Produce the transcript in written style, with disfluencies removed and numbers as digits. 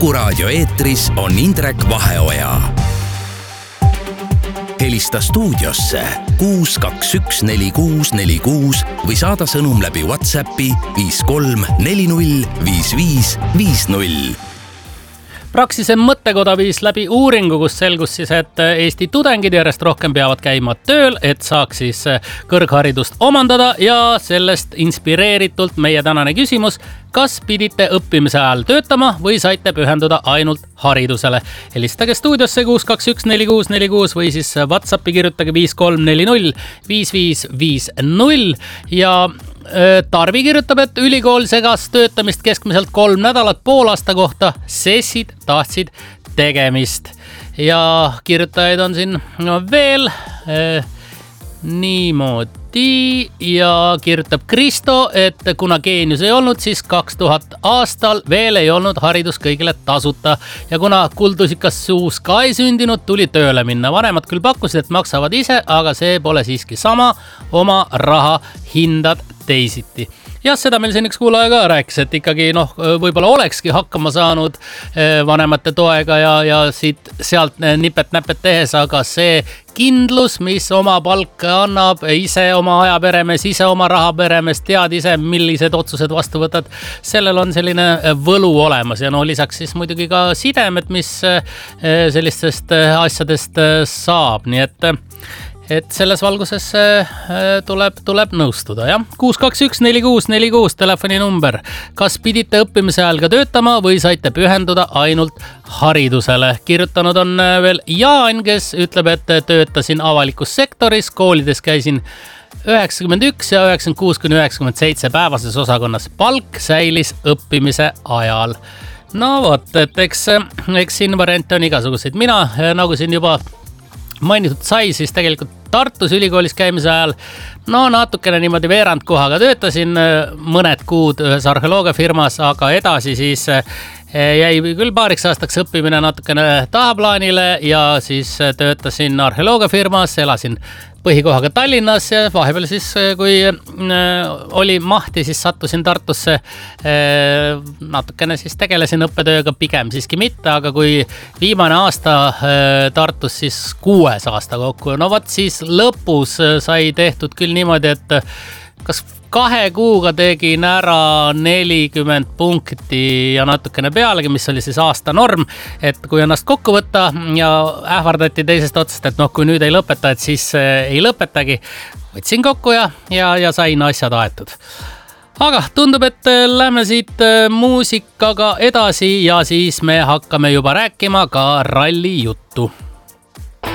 Kuku Raadio eetris on Indrek Vaheoja. Helista stuudiosse 6214646 või saada sõnum läbi WhatsAppi 53405550. Praxise mõttekoda viis läbi uuringu, kus selgus siis, et Eesti tudengid järjest rohkem peavad käima tööl, et saaks siis kõrgharidust omandada ja sellest inspireeritult meie tänane küsimus, kas pidite õppimise ajal töötama või saite pühenduda ainult haridusele. Helistage stuudiosse 6214646 või siis WhatsAppi kirjutage 53405550 ja Tarvi kirjutab, et ülikool segas töötamist keskmiselt 3 nädalat poolaasta kohta, sessid tahtsid tegemist. Ja kirjutajaid on siin veel niimoodi ja kirjutab Kristo, et kuna geenius ei olnud, siis 2000 aastal veel ei olnud haridus kõigile tasuta ja kuna kuldusikas suus ka ei sündinud, tuli tööle minna. Vanemad küll pakkusid, et maksavad ise, aga see pole siiski sama, oma raha hindad teisiti. Ja seda meil siin üks kuulaja ka rääkis, et ikkagi võib-olla olekski hakkama saanud vanemate toega ja sealt nipet-näpet tehes, aga see kindlus, mis oma palka annab, ise oma aja peremees, ise oma raha peremees, tead ise, millised otsused vastu võtad, sellel on selline võlu olemas ja lisaks siis muidugi ka sidemed, mis sellistest asjadest saab, nii et selles valguses tuleb nõustuda, jah. 6214646 telefoninumber. Kas pidite õppimise ajal ka töötama või saite pühenduda ainult haridusele? Kirjutanud on veel Jaan, kes ütleb, et töötasin avalikus sektoris, koolides käisin 91 ja 96-97 päevases osakonnas. Palk säilis õppimise ajal. No vot, et eks siin variante on igasuguseid. Mina, nagu siin juba mainitud sai, siis tegelikult Tartus ülikoolis käimise ajal natukene niimoodi veerandkohaga töötasin mõned kuud ühes arheoloogiafirmas, aga edasi siis jäi küll paariks aastaks õppimine natukene tahaplaanile ja siis töötasin arheoloogiafirmas, elasin põhikohaga Tallinnas ja vahepeal siis, kui oli mahti, siis sattusin Tartusse, natukene siis tegelesin õppetööga, pigem siiski mitte, aga kui viimane aasta Tartus siis 6 aasta kokku, siis lõpus sai tehtud küll niimoodi, et kas 2 kuuga tegin ära 40 punkti ja natukene pealegi, mis oli siis aasta norm, et kui ennast kokku võtta ja ähvardati teisest otsast, et kui nüüd ei lõpeta, et siis ei lõpetagi. Võtsin kokku ja sain asjad aetud. Aga tundub, et lähme siit muusikaga edasi ja siis me hakkame juba rääkima ka ralli juttu.